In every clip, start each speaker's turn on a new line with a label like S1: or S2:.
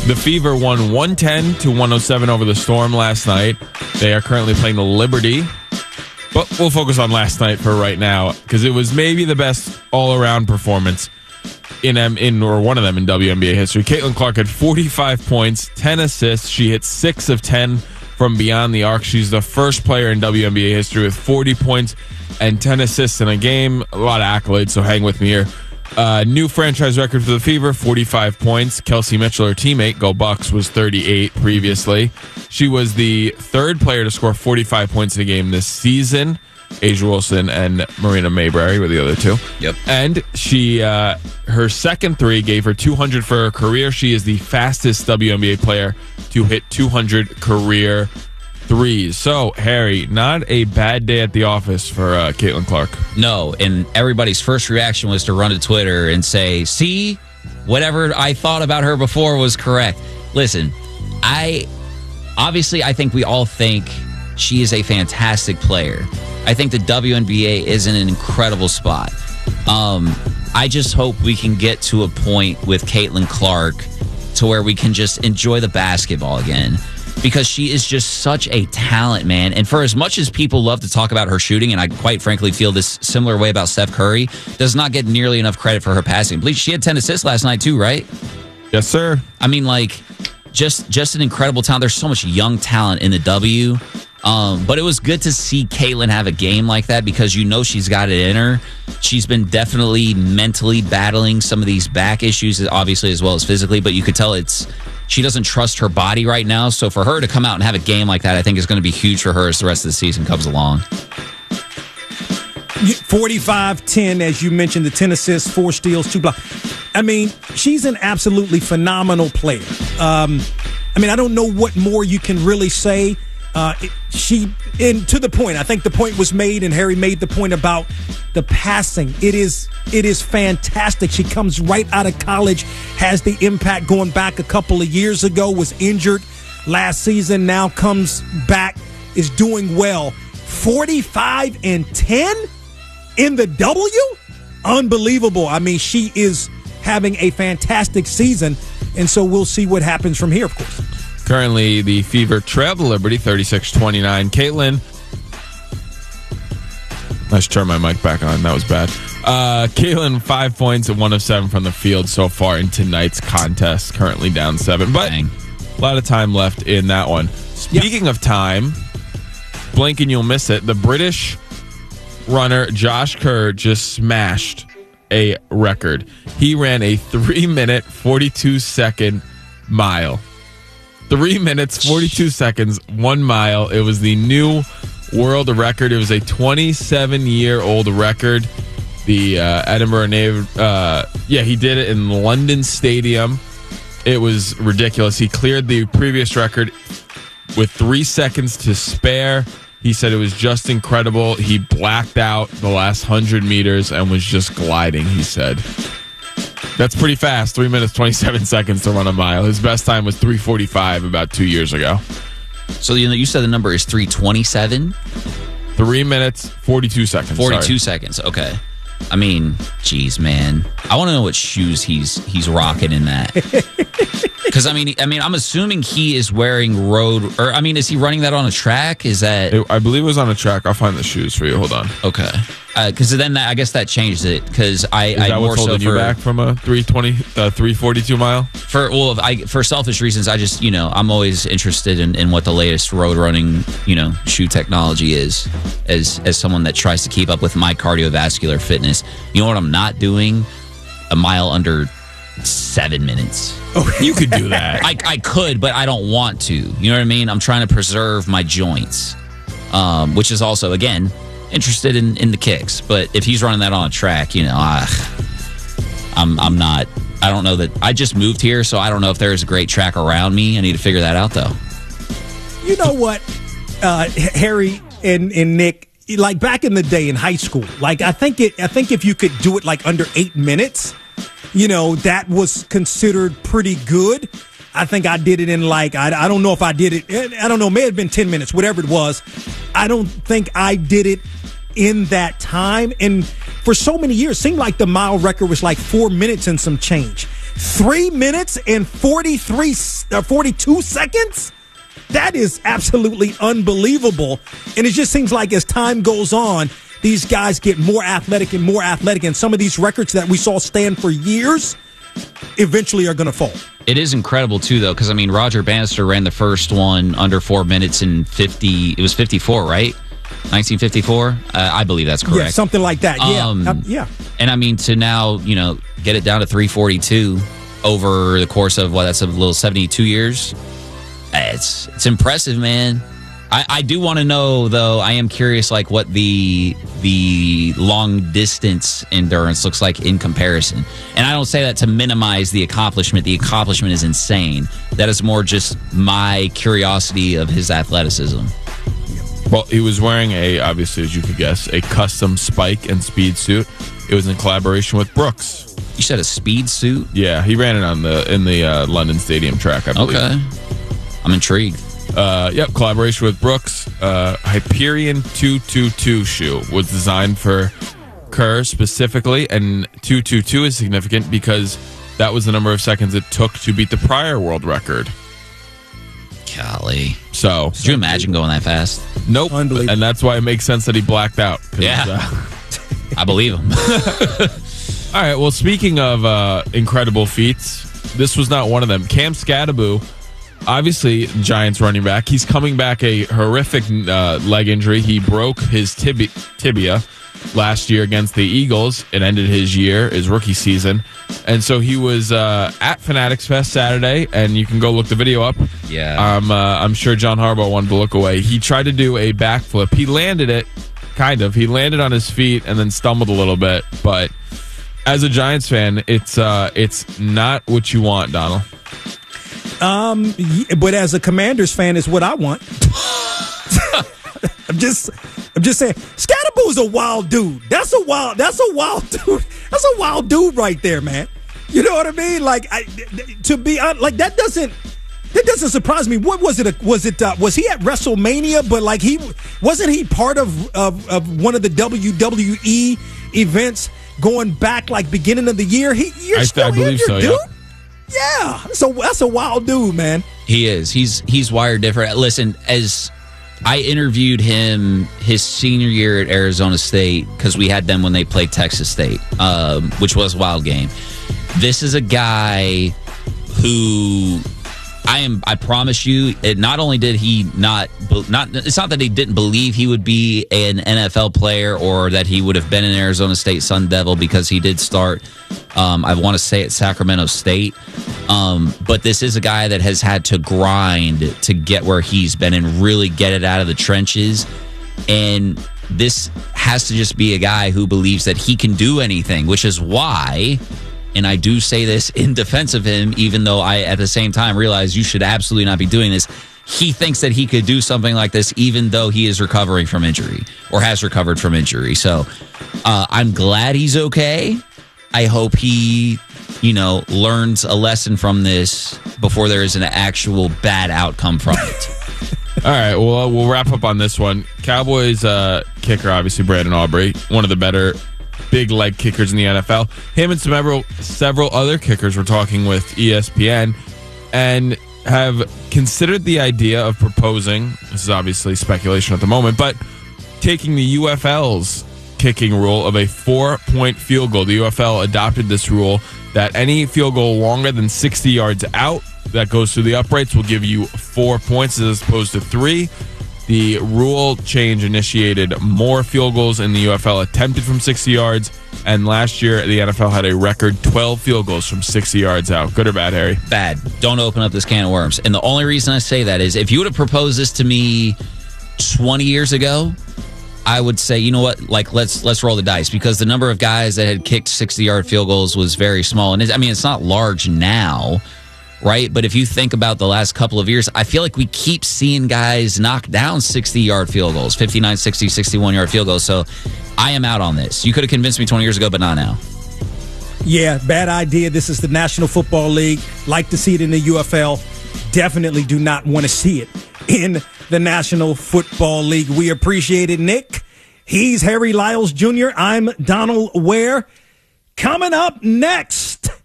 S1: The Fever won 110-107 over the Storm last night. They are currently playing the Liberty. But we'll focus on last night for right now because it was maybe the best all-around performance or one of them in WNBA history. Caitlin Clark had 45 points, 10 assists. She hit 6 of 10 from beyond the arc. She's the first player in WNBA history with 40 points and 10 assists in a game. A lot of accolades, so hang with me here. New franchise record for the Fever, 45 points. Kelsey Mitchell, her teammate, go Bucks, was 38 previously. She was the third player to score 45 points in a game this season. Asia Wilson and Marina Mayberry were the other two.
S2: Yep.
S1: And she, her second three gave her 200 for her career. She is the fastest WNBA player to hit 200 career threes. So, Harry, not a bad day at the office for Caitlin Clark.
S2: No, and everybody's first reaction was to run to Twitter and say, see, whatever I thought about her before was correct. Listen, I think we all think she is a fantastic player. I think the WNBA is in an incredible spot. I just hope we can get to a point with Caitlin Clark to where we can just enjoy the basketball again, because she is just such a talent, man. And for as much as people love to talk about her shooting, and I quite frankly feel this similar way about Steph Curry, does not get nearly enough credit for her passing. She had 10 assists last night too, right?
S1: Yes, sir.
S2: I mean, like, just an incredible talent. There's so much young talent in the W. But it was good to see Caitlin have a game like that, because you know she's got it in her. She's been definitely mentally battling some of these back issues, obviously, as well as physically, but you could tell she doesn't trust her body right now. So for her to come out and have a game like that, I think is going to be huge for her as the rest of the season comes along.
S3: 45-10, as you mentioned, the 10 assists, 4 steals, 2 blocks. I mean, she's an absolutely phenomenal player. I don't know what more you can really say. To the point, I think the point was made, and Harry made the point about the passing. It is fantastic. She comes right out of college, has the impact going back a couple of years ago, was injured last season, now comes back, is doing well. 45-10 in the W? Unbelievable. I mean, she is having a fantastic season, and so we'll see what happens from here, of course.
S1: Currently, the Fever trail the Liberty 36-29. Caitlin. Let's turn my mic back on. That was bad. Caitlin, 5 points and 1 of 7 from the field so far in tonight's contest. Currently down 7. But a lot of time left in that one. Speaking of time, blink and you'll miss it. The British runner Josh Kerr just smashed a record. He ran a 3-minute, 42-second mile. 3 minutes, 42 seconds, 1 mile. It was the new world record. It was a 27-year-old record. The Edinburgh he did it in London Stadium. It was ridiculous. He cleared the previous record with 3 seconds to spare. He said it was just incredible. He blacked out the last 100 meters and was just gliding, he said. That's pretty fast. 3 minutes, 27 seconds to run a mile. His best time was 3:45 about 2 years ago.
S2: So you said the number is 3:27?
S1: 3 minutes, 42 seconds.
S2: 42 seconds. Okay. I mean, geez, man. I want to know what shoes he's rocking in that. Because I mean, I'm assuming he is wearing is he running that on a track? Is that?
S1: I believe it was on a track. I'll find the shoes for you. Hold on.
S2: Okay. Because then I guess that changed it. Because I
S1: what's holding you back from a 342 mile?
S2: For selfish reasons, I just I'm always interested in what the latest road running shoe technology is. As someone that tries to keep up with my cardiovascular fitness, you know what I'm not doing? A mile under 7 minutes.
S1: Oh, you could do that.
S2: I could, but I don't want to. You know what I mean? I'm trying to preserve my joints, which is also, again, interested in the kicks. But if he's running that on a track, I'm not. I don't know that. I just moved here, so I don't know if there's a great track around me. I need to figure that out, though.
S3: You know what, Harry and Nick, like back in the day in high school, like I think if you could do it like under 8 minutes, that was considered pretty good. I think I did it in I don't know if I did it. I don't know. May have been 10 minutes, whatever it was. I don't think I did it in that time. And for so many years, it seemed like the mile record was like 4 minutes and some change. 3 minutes and 42 seconds? That is absolutely unbelievable. And it just seems like as time goes on, these guys get more athletic and more athletic. And some of these records that we saw stand for years eventually are going to fall.
S2: It is incredible, too, though, because, I mean, Roger Bannister ran the first one under 4 minutes and 50. It was 54, right? 1954? I believe that's correct.
S3: Yeah, something like that. Yeah. Yeah.
S2: And, I mean, to now, get it down to 342 over the course of, that's a little 72 years. It's impressive, man. I do want to know, though, I am curious, like, what the long distance endurance looks like in comparison. And I don't say that to minimize the accomplishment. The accomplishment is insane. That is more just my curiosity of his athleticism.
S1: Well, he was wearing obviously, as you could guess, a custom spike and speed suit. It was in collaboration with Brooks.
S2: You said a speed suit?
S1: Yeah, he ran it in the London Stadium track, I believe.
S2: Okay. I'm intrigued.
S1: Yep, collaboration with Brooks. Hyperion 222 shoe was designed for Kerr specifically, and 222 is significant because that was the number of seconds it took to beat the prior world record.
S2: Golly.
S1: So,
S2: could you imagine going that fast?
S1: Nope. And that's why it makes sense that he blacked out.
S2: Yeah. I believe him.
S1: All right, well, speaking of incredible feats, this was not one of them. Cam Skattebo, obviously Giants running back, he's coming back a horrific leg injury. He broke his tibia last year against the Eagles. It ended his rookie season. And so he was at Fanatics Fest Saturday, and you can go look the video up.
S2: Yeah.
S1: I'm sure John Harbaugh wanted to look away. He tried to do a backflip. He landed it, kind of. He landed on his feet and then stumbled a little bit. But as a Giants fan, it's not what you want, Donald.
S3: But as a Commanders fan, it's what I want. I'm just saying, Skattebo is a wild dude. That's a wild dude. That's a wild dude right there, man. You know what I mean? Like, to be honest, like that doesn't surprise me. What was it? Was he at WrestleMania? But like wasn't he part of one of the WWE events going back like beginning of the year? I believe so, dude. Yeah, so that's a wild dude, man.
S2: He is. He's wired different. Listen, as I interviewed him his senior year at Arizona State, because we had them when they played Texas State, which was a wild game. This is a guy who I promise you, not only did he it's not that he didn't believe he would be an NFL player or that he would have been an Arizona State Sun Devil, because he did start, I want to say, at Sacramento State. But this is a guy that has had to grind to get where he's been and really get it out of the trenches. And this has to just be a guy who believes that he can do anything, which is why, and I do say this in defense of him, even though I at the same time realize you should absolutely not be doing this, he thinks that he could do something like this even though he is recovering from injury or has recovered from injury. So I'm glad he's okay. I hope he, learns a lesson from this before there is an actual bad outcome from it.
S1: All right, well, we'll wrap up on this one. Cowboys kicker, obviously, Brandon Aubrey, one of the better big leg kickers in the NFL. Him and several other kickers were talking with ESPN and have considered the idea of proposing, this is obviously speculation at the moment, but taking the UFL's kicking rule of a 4-point field goal. The UFL adopted this rule that any field goal longer than 60 yards out that goes through the uprights will give you 4 points as opposed to 3. The rule change initiated more field goals in the UFL attempted from 60 yards, and last year the NFL had a record 12 field goals from 60 yards out. Good or bad, Harry?
S2: Bad. Don't open up this can of worms. And the only reason I say that is if you would have proposed this to me 20 years ago, I would say, you know what, like let's roll the dice, because the number of guys that had kicked 60-yard field goals was very small. And it's not large now, right? But if you think about the last couple of years, I feel like we keep seeing guys knock down 60-yard field goals, 59, 60, 61-yard field goals. So I am out on this. You could have convinced me 20 years ago, but not now.
S3: Yeah, bad idea. This is the National Football League. Like to see it in the UFL. Definitely do not want to see it in the National Football League. We appreciate it, Nick. He's Harry Lyles Jr. I'm Donald Ware. Coming up next,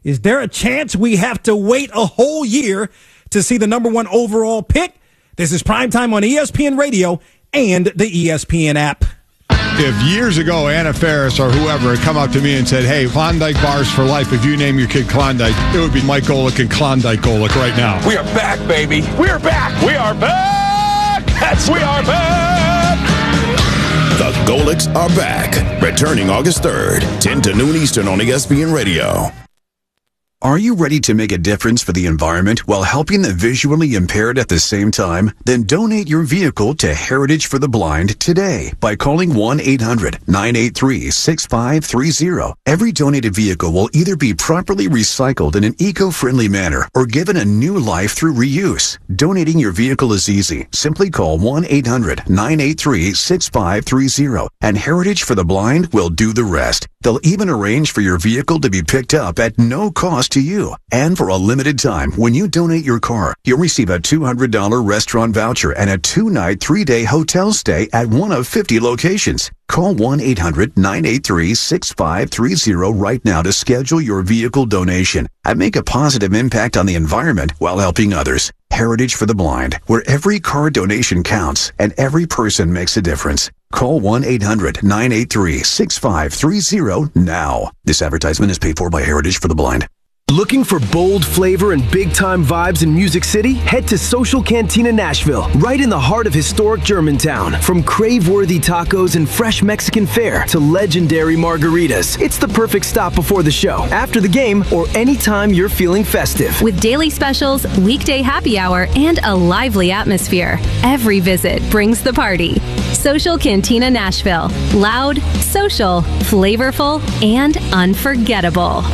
S3: Is there a chance we have to wait a whole year to see the number one overall pick? This is Primetime on ESPN Radio and the ESPN app.
S4: If years ago Anna Faris or whoever had come up to me and said, hey, Klondike bars for life, if you name your kid Klondike, it would be Mike Golick and Klondike Golick right now.
S5: We are back, baby. We are back. We are back. We are back.
S6: The Golicks are back. Returning August 3rd, 10 to noon Eastern on ESPN Radio.
S7: Are you ready to make a difference for the environment while helping the visually impaired at the same time? Then donate your vehicle to Heritage for the Blind today by calling 1-800-983-6530. Every donated vehicle will either be properly recycled in an eco-friendly manner or given a new life through reuse. Donating your vehicle is easy. Simply call 1-800-983-6530 and Heritage for the Blind will do the rest. They'll even arrange for your vehicle to be picked up at no cost to you. And for a limited time, when you donate your car, you'll receive a $200 restaurant voucher and a 2-night, 3-day hotel stay at one of 50 locations. Call 1-800-983-6530 right now to schedule your vehicle donation and make a positive impact on the environment while helping others. Heritage for the Blind, where every car donation counts and every person makes a difference. Call 1-800-983-6530 now. This advertisement is paid for by Heritage for the Blind.
S8: Looking for bold flavor and big-time vibes in Music City? Head to Social Cantina Nashville, right in the heart of historic Germantown. From crave-worthy tacos and fresh Mexican fare to legendary margaritas, it's the perfect stop before the show, after the game, or anytime you're feeling festive.
S9: With daily specials, weekday happy hour, and a lively atmosphere, every visit brings the party. Social Cantina Nashville. Loud, social, flavorful, and unforgettable.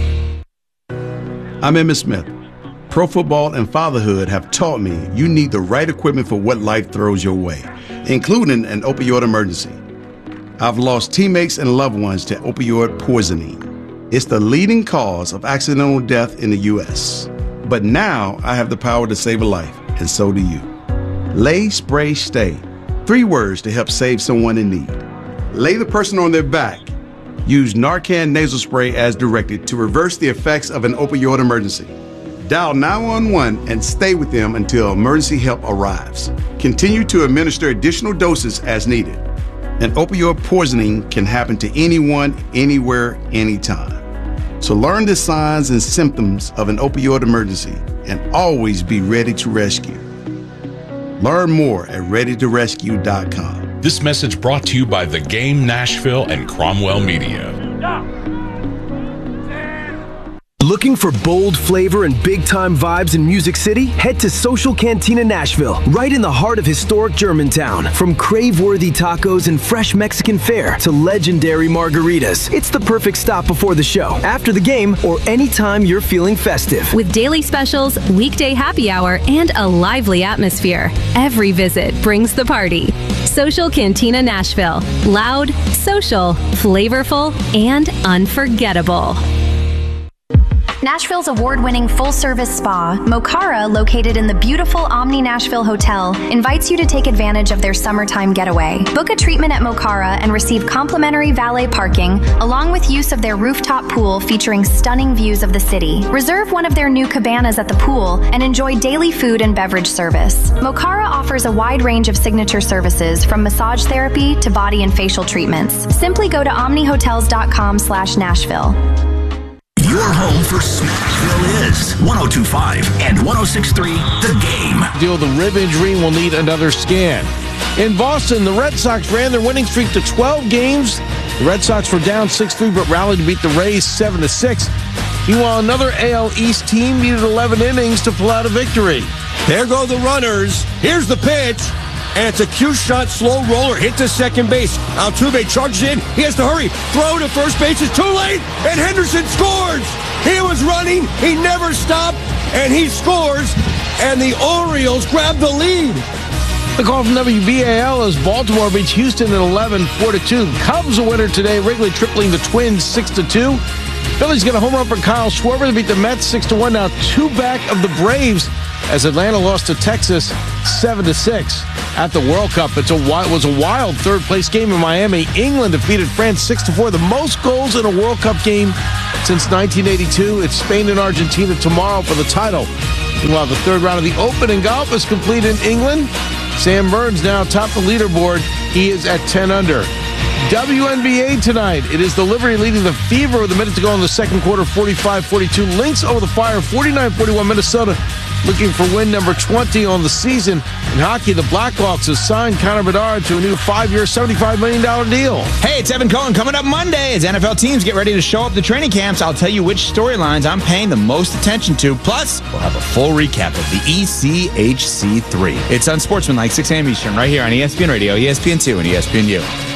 S10: I'm Emmitt Smith. Pro football and fatherhood have taught me you need the right equipment for what life throws your way, including an opioid emergency. I've lost teammates and loved ones to opioid poisoning. It's the leading cause of accidental death in the U.S. But now I have the power to save a life, and so do you. Lay, spray, stay. 3 words to help save someone in need. Lay the person on their back. Use Narcan nasal spray as directed to reverse the effects of an opioid emergency. Dial 911 and stay with them until emergency help arrives. Continue to administer additional doses as needed. An opioid poisoning can happen to anyone, anywhere, anytime. So learn the signs and symptoms of an opioid emergency and always be ready to rescue. Learn more at readytorescue.com.
S11: This message brought to you by The Game Nashville and Cromwell Media.
S8: Looking for bold flavor and big-time vibes in Music City? Head to Social Cantina Nashville, right in the heart of historic Germantown. From crave-worthy tacos and fresh Mexican fare to legendary margaritas, it's the perfect stop before the show, after the game, or anytime you're feeling festive.
S9: With daily specials, weekday happy hour, and a lively atmosphere, every visit brings the party. Social Cantina Nashville. Loud, social, flavorful, and unforgettable.
S12: Nashville's award-winning full-service spa, Mokara, located in the beautiful Omni Nashville Hotel, invites you to take advantage of their summertime getaway. Book a treatment at Mokara and receive complimentary valet parking, along with use of their rooftop pool featuring stunning views of the city. Reserve one of their new cabanas at the pool and enjoy daily food and beverage service. Mokara offers a wide range of signature services, from massage therapy to body and facial treatments. Simply go to omnihotels.com/Nashville.
S6: Your home for Smashville is 102.5 and 106.3 The Game.
S13: Deal with the rib injury and will need another scan. In Boston, the Red Sox ran their winning streak to 12 games. The Red Sox were down 6-3 but rallied to beat the Rays 7-6. Meanwhile, another AL East team needed 11 innings to pull out a victory.
S14: There go the runners. Here's the pitch. And it's a cue shot, slow roller, hit to second base. Altuve charges in. He has to hurry. Throw to first base is too late. And Henderson scores. He was running. He never stopped. And he scores. And the Orioles grab the lead.
S13: The call from WBAL is Baltimore beats Houston at 11, 4-2. Cubs a winner today. Wrigley tripling the Twins 6-2. Phillies get a home run from Kyle Schwarber to beat the Mets 6-1. Now 2 back of the Braves as Atlanta lost to Texas 7-6. at the World Cup. It was a wild third-place game in Miami. England defeated France 6-4, the most goals in a World Cup game since 1982. It's Spain and Argentina tomorrow for the title. Meanwhile, the third round of the Open in golf is complete in England. Sam Burns now top the leaderboard. He is at 10 under. WNBA tonight. It is the Liberty leading the Fever with a minute to go in the second quarter, 45-42. Lynx over the Fire, 49-41. Minnesota looking for win number 20 on the season. In hockey, the Blackhawks have signed Connor Bedard to a new 5-year, $75 million deal.
S15: Hey, it's Evan Cohen. Coming up Monday as NFL teams get ready to show up to training camps, I'll tell you which storylines I'm paying the most attention to. Plus, we'll have a full recap of the ECHC3. It's Unsportsmanlike, 6 a.m. Eastern, right here on ESPN Radio, ESPN2, and ESPNU.